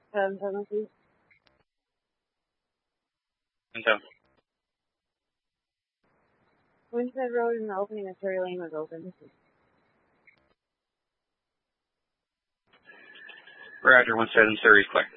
please. Windsor. Winstead Road and the opening of Cherry Lane was open. Roger, 17 and Surrey's clear.